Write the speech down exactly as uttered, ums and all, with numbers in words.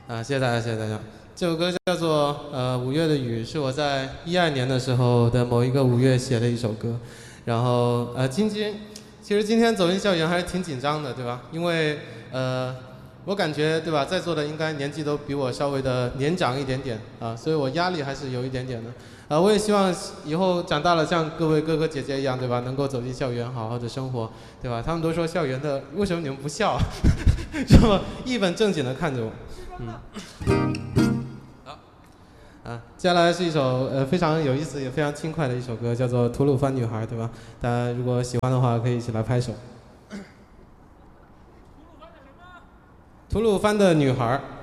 啊，谢谢大家，谢谢大家。这首歌叫做呃《五月的雨》，是我在一二年的时候的某一个五月写的一首歌。然后呃，今天其实今天走进校园还是挺紧张的，对吧？因为呃，我感觉对吧，在座的应该年纪都比我稍微的年长一点点啊，所以我压力还是有一点点的。啊，我也希望以后长大了像各位哥哥姐姐一样，对吧？能够走进校园，好好的生活，对吧？他们都说校园的，为什么你们不笑？这么一本正经的看着我。嗯，好，啊，接下来是一首呃非常有意思也非常轻快的一首歌，叫做《吐鲁番女孩》，对吧？大家如果喜欢的话，可以一起来拍手。吐鲁番的女孩。